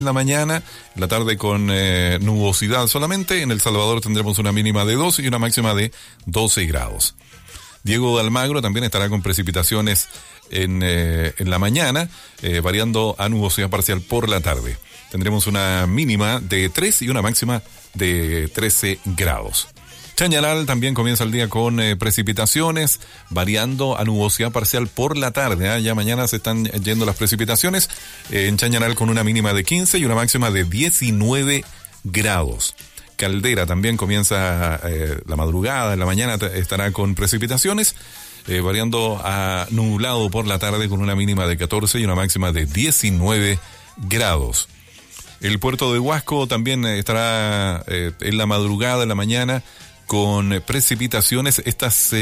en la mañana, en la tarde con nubosidad solamente. En El Salvador tendremos una mínima de 2 y una máxima de 12 grados. Diego de Almagro también estará con precipitaciones en la mañana, variando a nubosidad parcial por la tarde. Tendremos una mínima de 3 y una máxima de 13 grados. Chañaral también comienza el día con precipitaciones, variando a nubosidad parcial por la tarde. Ya mañana se están yendo las precipitaciones. En Chañaral con una mínima de 15 y una máxima de 19 grados. Caldera también comienza la madrugada, en la mañana estará con precipitaciones, variando a nublado por la tarde con una mínima de 14 y una máxima de 19 grados. El puerto de Huasco también estará en la madrugada, en la mañana, con precipitaciones. Estas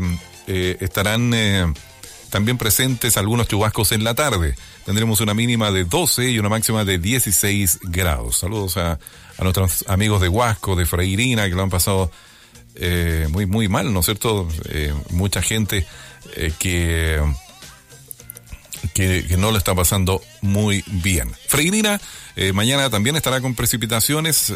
estarán también presentes algunos chubascos en la tarde. Tendremos una mínima de 12 y una máxima de 16 grados. Saludos a nuestros amigos de Huasco, de Freirina, que lo han pasado muy, muy mal, ¿no es cierto? Mucha gente que no lo está pasando muy bien. Freirina mañana también estará con precipitaciones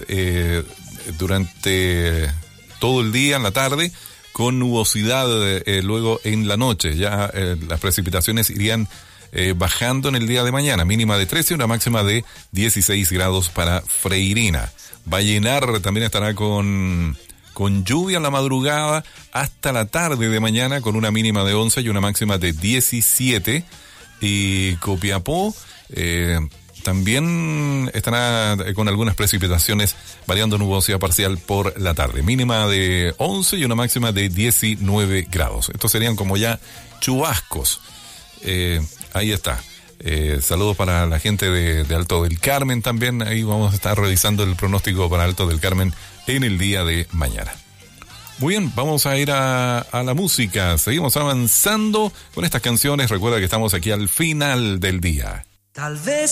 durante todo el día, en la tarde, con nubosidad luego en la noche. Ya las precipitaciones irían bajando en el día de mañana, mínima de 13 y una máxima de 16 grados para Freirina. Vallenar también estará con lluvia en la madrugada hasta la tarde de mañana, con una mínima de 11 y una máxima de 17. Y Copiapó también estará con algunas precipitaciones, variando nubosidad parcial por la tarde. Mínima de 11 y una máxima de 19 grados. Estos serían como ya chubascos. Ahí está. Saludos para la gente de Alto del Carmen también. Ahí vamos a estar revisando el pronóstico para Alto del Carmen en el día de mañana. Muy bien, vamos a ir a la música. Seguimos avanzando con estas canciones. Recuerda que estamos aquí al final del día. Tal vez